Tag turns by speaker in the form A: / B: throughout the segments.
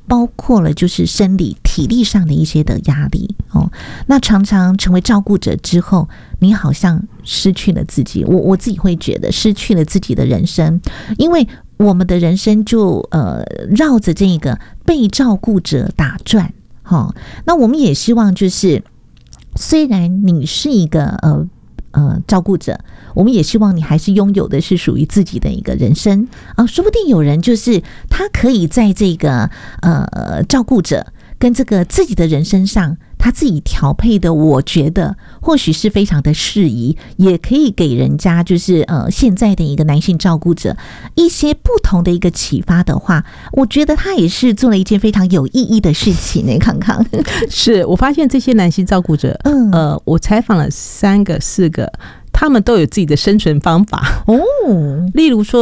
A: 包括了就是生理体力上的一些的压力哦。那常常成为照顾者之后，你好像失去了自己，我自己会觉得失去了自己的人生，因为我们的人生就绕着这个被照顾者打转。那我们也希望就是虽然你是一个照顾者，我们也希望你还是拥有的是属于自己的一个人生啊。说不定有人就是他可以在这个照顾者跟这个自己的人生上，他自己调配的，我觉得或许是非常的适宜，也可以给人家就是现在的一个男性照顾者一些不同的一个启发的话，我觉得他也是做了一件非常有意义的事情呢。康康，
B: 是我发现这些男性照顾者，我采访了3个4个，他们都有自己的生存方法哦。例如说，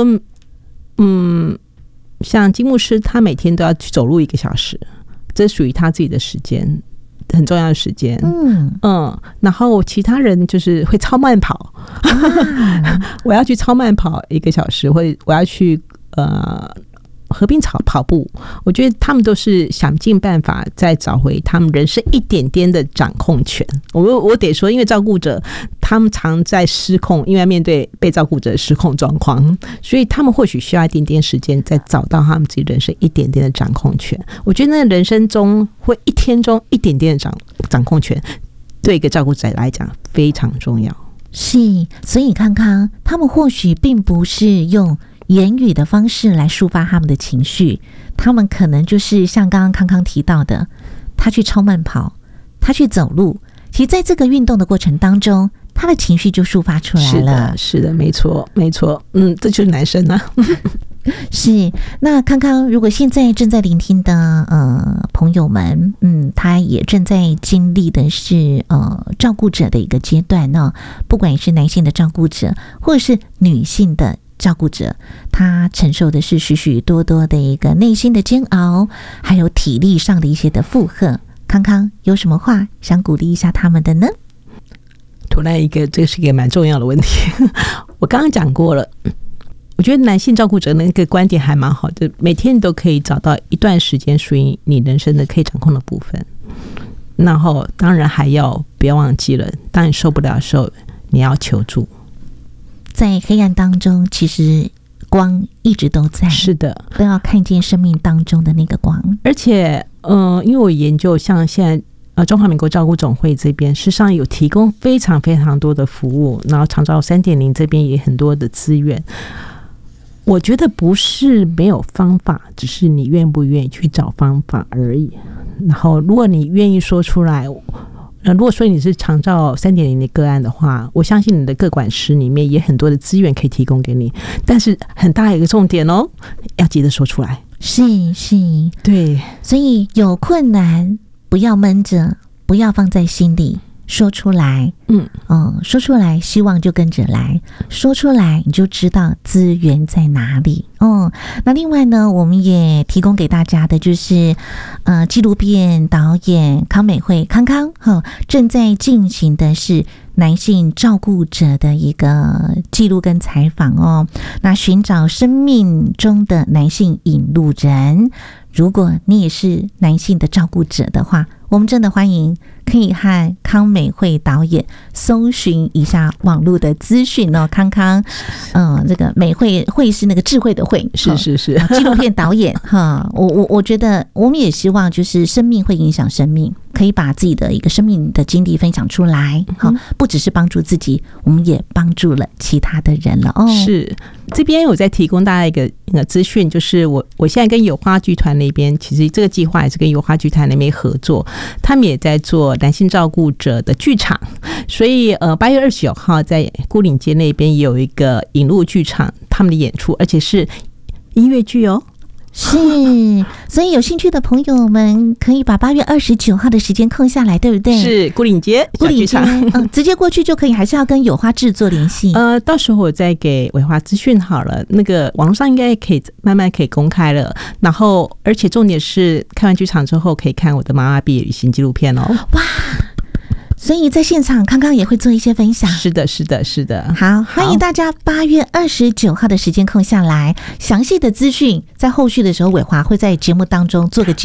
B: 像金牧师，他每天都要去走路1个小时。这属于他自己的时间，很重要的时间。然后其他人就是会超慢跑，我要去超慢跑1个小时，或者我要去河滨跑步。我觉得他们都是想尽办法再找回他们人生一点点的掌控权。我得说，因为照顾者他们常在失控，因为面对被照顾者的失控状况，所以他们或许需要一点点时间再找到他们自己人生一点点的掌控权。我觉得那人生中会一天中一点点的掌控权，对一个照顾者来讲非常重要。
A: 是，所以康康他们或许并不是用言语的方式来抒发他们的情绪，他们可能就是像刚刚康康提到的，他去超慢跑，他去走路，其实在这个运动的过程当中，他的情绪就抒发出来了。
B: 是的，没错没错。这就是男生啊。
A: 是，那康康如果现在正在聆听的朋友们，他也正在经历的是照顾者的一个阶段呢，不管是男性的照顾者或者是女性的照顾者，他承受的是许许多多的一个内心的煎熬，还有体力上的一些的负荷。康康有什么话想鼓励一下他们的呢？
B: 突然这是一个蛮重要的问题。我刚刚讲过了，我觉得男性照顾者那个观点还蛮好的，每天都可以找到一段时间属于你人生的可以掌控的部分。然后当然还要不要忘记了，当你受不了的时候，你要求助。
A: 在黑暗当中，其实光一直都在。是的，都要看见生命当中的那个光。
B: 而且因为我研究像现在中华民国照顾总会这边事实上有提供非常非常多的服务，然后长照 3.0 这边也很多的资源。我觉得不是没有方法，只是你愿不愿意去找方法而已。然后如果你愿意说出来，如果说你是长照 3.0 的个案的话，我相信你的个管师里面也很多的资源可以提供给你，但是很大一个重点哦，要记得说出来。
A: 是，
B: 对，
A: 所以有困难不要闷着，不要放在心里，说出来。说出来希望就跟着来，说出来你就知道资源在哪里。那另外呢，我们也提供给大家的就是纪录片导演康美惠康康正在进行的是男性照顾者的一个记录跟采访哦。那寻找生命中的男性引路人，如果你也是男性的照顾者的话，我们真的欢迎可以和康美惠导演搜寻一下网络的资讯哦。康康这个美惠是那个智慧的慧，
B: 是
A: 纪录片导演我觉得我们也希望就是生命会影响生命，可以把自己的一个生命的经历分享出来，不只是帮助自己，我们也帮助了其他的人了哦。
B: 是，这边我再提供大家一个资讯，就是我现在跟友花剧团那边，其实这个计划也是跟友花剧团那边合作，他们也在做男性照顾者的剧场，所以8月29号在牯岭街那边也有一个引路剧场，他们的演出，而且是音乐剧哦。
A: 是，所以有兴趣的朋友们可以把8月29号的时间空下来，对不对？
B: 是牯岭街小剧场，
A: 直接过去就可以，还是要跟友花制作联系？
B: 到时候我再给伟华资讯好了，那个网络上应该可以慢慢可以公开了。然后，而且重点是看完剧场之后可以看我的妈妈毕业旅行纪录片哦。
A: 哇！所以在现场康康也会做一些分享。
B: 是的。
A: 好，欢迎大家8月29号的时间空下来，详细的资讯在后续的时候伟华会在节目当中做个